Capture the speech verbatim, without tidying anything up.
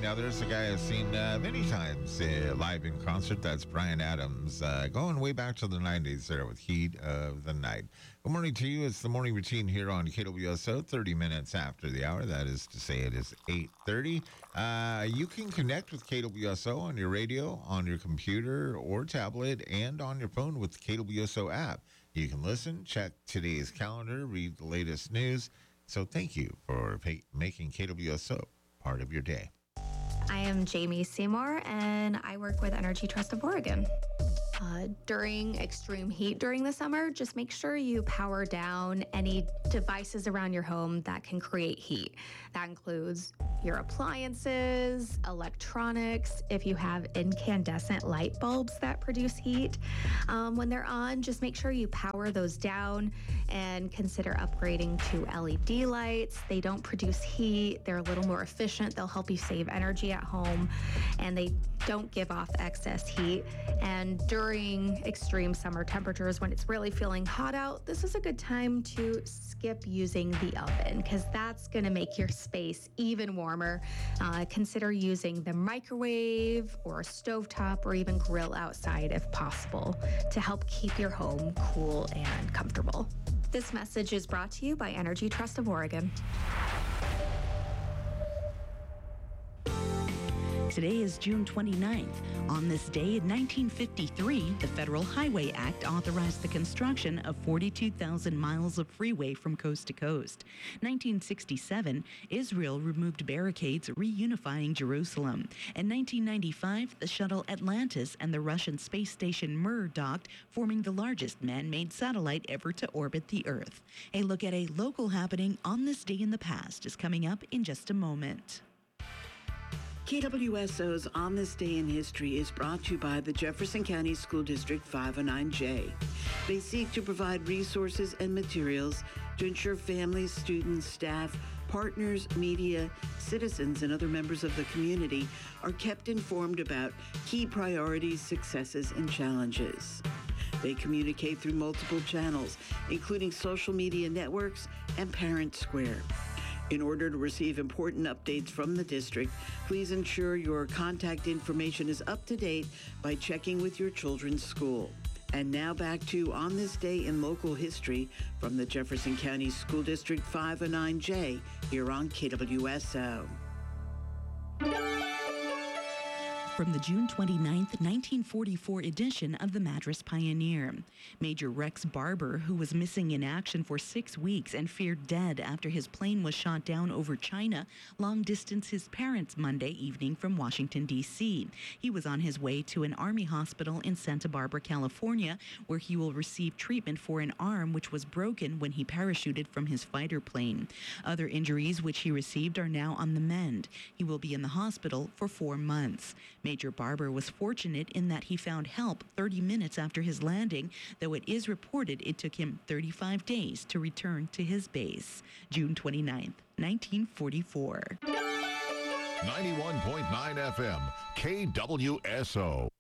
Now, there's a guy I've seen uh, many times uh, live in concert. That's Bryan Adams, uh, going way back to the nineties there with Heat of the Night. Good morning to you. It's the morning routine here on K W S O, thirty minutes after the hour. That is to say it is eight thirty. Uh, you can connect with K W S O on your radio, on your computer or tablet, and on your phone with the K W S O app. You can listen, check today's calendar, read the latest news. So thank you for pay- making K W S O part of your day. I am Jamie Seymour, and I work with Energy Trust of Oregon. Uh, during extreme heat during the summer, just make sure you power down any devices around your home that can create heat. That includes your appliances, electronics. If you have incandescent light bulbs that produce heat, um, when they're on, just make sure you power those down and consider upgrading to L E D lights. They don't produce heat. They're a little more efficient. They'll help you save energy at home, and they don't give off excess heat. And during extreme summer temperatures, when it's really feeling hot out, this is a good time to skip using the oven, because that's going to make your space even warmer. Uh, consider using the microwave or a stovetop or even grill outside if possible to help keep your home cool and comfortable. This message is brought to you by Energy Trust of Oregon. Today is June twenty-ninth. On this day in nineteen fifty-three, the Federal Highway Act authorized the construction of forty-two thousand miles of freeway from coast to coast. nineteen sixty-seven, Israel removed barricades, reunifying Jerusalem. In nineteen ninety-five, the shuttle Atlantis and the Russian space station Mir docked, forming the largest man-made satellite ever to orbit the Earth. A look at a local happening on this day in the past is coming up in just a moment. K W S O's On This Day in History is brought to you by the Jefferson County School District five oh nine J. They seek to provide resources and materials to ensure families, students, staff, partners, media, citizens, and other members of the community are kept informed about key priorities, successes, and challenges. They communicate through multiple channels, including social media networks and Parent Square. In order to receive important updates from the district, please ensure your contact information is up to date by checking with your children's school. And now back to On This Day in Local History from the Jefferson County School District five oh nine J here on K W S O. From the June twenty-ninth, nineteen forty-four edition of the Madras Pioneer. Major Rex Barber, who was missing in action for six weeks and feared dead after his plane was shot down over China, long-distanced his parents Monday evening from Washington, D C He was on his way to an Army hospital in Santa Barbara, California, where he will receive treatment for an arm which was broken when he parachuted from his fighter plane. Other injuries which he received are now on the mend. He will be in the hospital for four months. Major Barber was fortunate in that he found help thirty minutes after his landing, though it is reported it took him thirty-five days to return to his base. June twenty-ninth, nineteen forty-four. ninety-one point nine F M, K W S O.